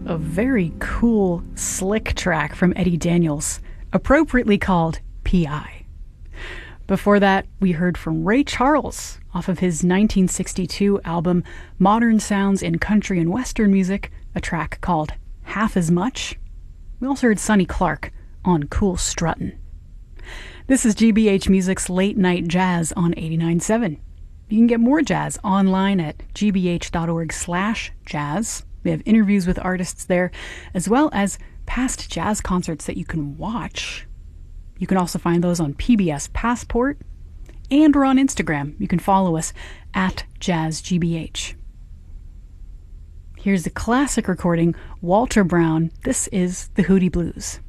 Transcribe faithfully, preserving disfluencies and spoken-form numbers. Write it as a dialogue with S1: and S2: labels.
S1: a very cool, slick track from Eddie Daniels, appropriately called P I. Before that, we heard from Ray Charles off of his nineteen sixty-two album Modern Sounds in Country and Western Music, a track called Half As Much. We also heard Sonny Clark on Cool Struttin'. This is G B H Music's Late Night Jazz on eighty-nine point seven. You can get more jazz online at g b h dot org slash jazz. We have interviews with artists there, as well as past jazz concerts that you can watch. You can also find those on P B S Passport, and we're on Instagram. You can follow us at JazzGBH. Here's the classic recording, Walter Brown. This is the Hootie Blues.